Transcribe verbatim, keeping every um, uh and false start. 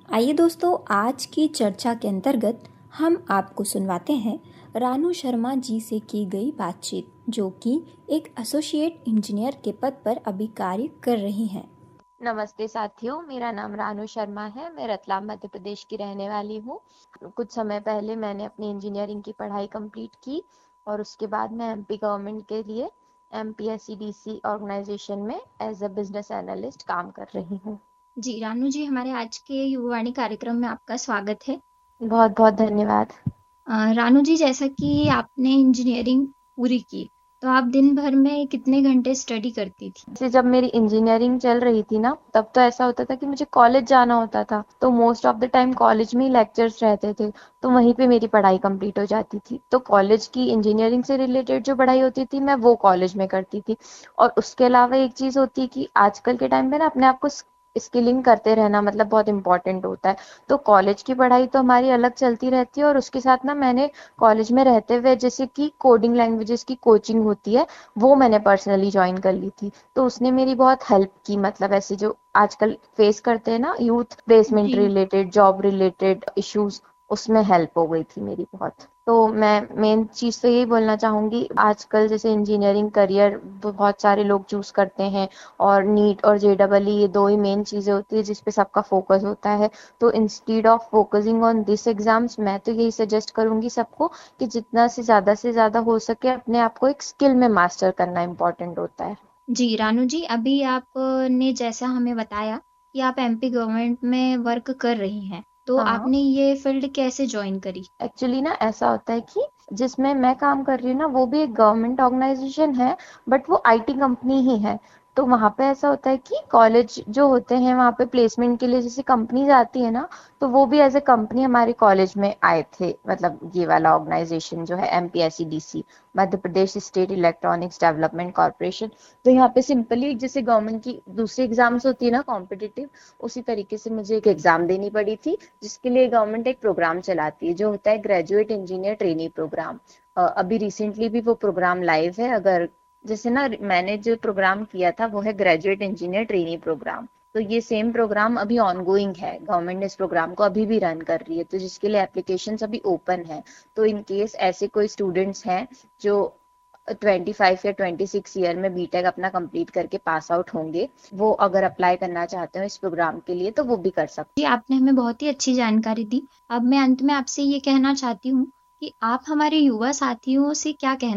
आइए दोस्तों, आज की चर्चा के अंतर्गत हम आपको सुनवाते हैं रानू शर्मा जी से की गई बातचीत, जो कि एक एसोसिएट इंजीनियर के पद पर अभी कार्य कर रही हैं। नमस्ते साथियों, मेरा नाम रानू शर्मा है। मैं रतलाम मध्य प्रदेश की रहने वाली हूँ। कुछ समय पहले मैंने अपनी इंजीनियरिंग की पढ़ाई कंप्लीट की और उसके बाद मैं एमपी गवर्नमेंट के लिए एमपीएससीडीसी ऑर्गेनाइजेशन में एज अ बिजनेस एनालिस्ट काम कर रही हूँ। जी रानू जी, हमारे आज के युवावाणी कार्यक्रम में आपका स्वागत है। बहुत बहुत धन्यवाद। अ, रानू जी, जैसा कि आपने इंजीनियरिंग पूरी की, तो आप दिन भर में कितने घंटे स्टडी करती थी? जैसे जब मेरी इंजीनियरिंग चल रही थी ना, तब तो ऐसा होता था कि मुझे कॉलेज जाना होता था, तो most of the time college में ही लेक्चर्स रहते थे, तो वहीं पे मेरी पढ़ाई कंप्लीट हो जाती थी। तो कॉलेज की इंजीनियरिंग से रिलेटेड जो पढ़ाई होती थी, मैं वो कॉलेज में करती थी। और उसके अलावा एक चीज होती है कि आजकल के टाइम पे ना अपने आप को स्किलिंग करते रहना मतलब बहुत इंपॉर्टेंट होता है। तो कॉलेज की पढ़ाई तो हमारी अलग चलती रहती है, और उसके साथ ना मैंने कॉलेज में रहते हुए जैसे कि कोडिंग लैंग्वेजेस की कोचिंग होती है, वो मैंने पर्सनली ज्वाइन कर ली थी। तो उसने मेरी बहुत हेल्प की, मतलब ऐसे जो आजकल फेस करते हैं ना यूथ, प्लेसमेंट जी रिलेटेड, जॉब रिलेटेड इश्यूज, उसमें हेल्प हो गई थी मेरी बहुत। तो मैं मेन चीज तो यही बोलना चाहूंगी, आजकल जैसे इंजीनियरिंग करियर बहुत सारे लोग चूज करते हैं, और नीट और जेडबल ये दो ही मेन चीजें होती है जिसपे सबका फोकस होता है। तो instead of focusing on this exams, मैं तो यही सजेस्ट करूंगी सबको कि जितना से ज्यादा से ज्यादा हो सके अपने आप को एक स्किल में मास्टर करना इम्पोर्टेंट होता है। जी रानू जी, अभी आपने जैसा हमें बताया कि आप एमपी गवर्नमेंट में वर्क कर रही हैं, तो हाँ, आपने ये फील्ड कैसे ज्वाइन करी? एक्चुअली ना ऐसा होता है कि जिसमें मैं काम कर रही हूँ ना, वो भी एक गवर्नमेंट ऑर्गेनाइजेशन है, बट वो आईटी कंपनी ही है। तो वहां पे ऐसा होता है कि कॉलेज जो होते हैं वहां पे प्लेसमेंट के लिए जैसे कंपनीज आती है ना, तो वो भी एज ए कंपनी हमारे कॉलेज में आए थे। मतलब ये वाला ऑर्गेनाइजेशन जो है एमपीएससीडीसी, Madhya Pradesh state electronics development corporation. तो यहाँ पे सिंपली जैसे गवर्नमेंट की दूसरी एग्जाम्स होती है ना कॉम्पिटिटिव, उसी तरीके से मुझे एक एग्जाम देनी पड़ी थी, जिसके लिए गवर्नमेंट एक प्रोग्राम चलाती है जो होता है ग्रेजुएट इंजीनियर ट्रेनी प्रोग्राम। अभी रिसेंटली भी वो प्रोग्राम लाइव है। अगर जैसे ना मैंने जो प्रोग्राम किया था वो है ग्रेजुएट इंजीनियर ट्रेनी प्रोग्राम, तो ये सेम प्रोग्राम अभी ऑनगोइंग है। गवर्नमेंट ने इस प्रोग्राम को अभी भी रन कर रही है, तो जिसके लिए एप्लीकेशंस अभी ओपन है। तो इन केस ऐसे कोई स्टूडेंट्स हैं जो ट्वेंटी फाइव या ट्वेंटी सिक्स ईयर में बीटेक अपना कंप्लीट करके पास आउट होंगे, वो अगर अप्लाई करना चाहते हो इस प्रोग्राम के लिए तो वो भी कर सकते जी, आपने हमें बहुत ही अच्छी जानकारी दी। अब मैं अंत में आपसे ये कहना चाहती हूँ कि आप हमारे युवा साथियों से क्या कहना